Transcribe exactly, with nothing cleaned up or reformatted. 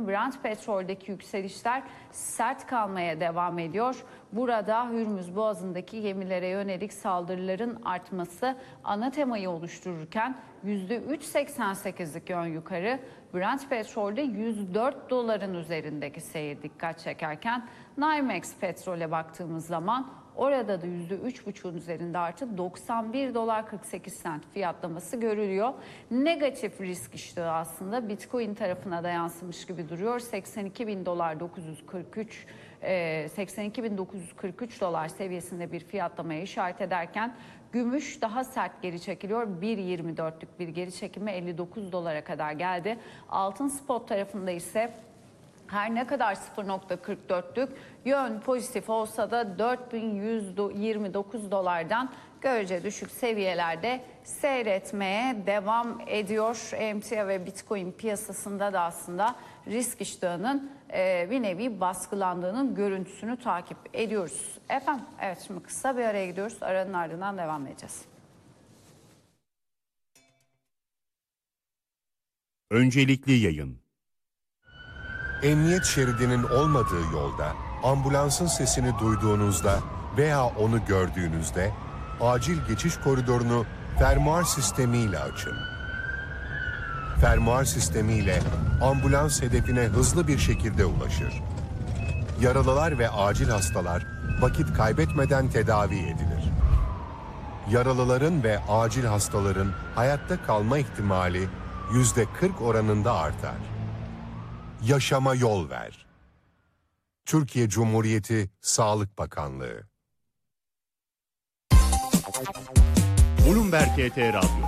bakalım. Brent petroldeki yükselişler sert kalmaya devam ediyor. Burada Hürmüz Boğazı'ndaki gemilere yönelik saldırıların artması ana temayı oluştururken yüzde üç virgül seksen sekizlik yön yukarı. Brent petrolde yüz dört doların üzerindeki seyir dikkat çekerken NYMEX petrole baktığımız zaman orada da yüzde üç buçuğun üzerinde artı doksan bir dolar kırk sekiz sent fiyatlaması görülüyor. Negatif risk iştahı aslında Bitcoin tarafına da yansımış gibi duruyor. seksen iki bin dolar dokuz yüz kırk üç seksen iki bin dokuz yüz kırk üç dolar seviyesinde bir fiyatlamaya işaret ederken gümüş daha sert geri çekiliyor. bir virgül yirmi dörtlük bir geri çekilme elli dokuz dolara kadar geldi. Altın spot tarafında ise her ne kadar sıfır virgül kırk dörtlük yön pozitif olsa da dört bin yüz yirmi dokuz dolardan görece düşük seviyelerde seyretmeye devam ediyor. Emtia ve Bitcoin piyasasında da aslında risk iştahının e, bir nevi baskılandığının görüntüsünü takip ediyoruz. Efendim, evet, şimdi kısa bir araya gidiyoruz. Aranın ardından devam edeceğiz. Öncelikli yayın. Emniyet şeridinin olmadığı yolda ambulansın sesini duyduğunuzda veya onu gördüğünüzde acil geçiş koridorunu fermuar sistemiyle açın. Fermuar sistemiyle ambulans hedefine hızlı bir şekilde ulaşır. Yaralılar ve acil hastalar vakit kaybetmeden tedavi edilir. Yaralıların ve acil hastaların hayatta kalma ihtimali yüzde kırk oranında artar. Yaşama yol ver. Türkiye Cumhuriyeti Sağlık Bakanlığı. Bloomberg T T Radyo.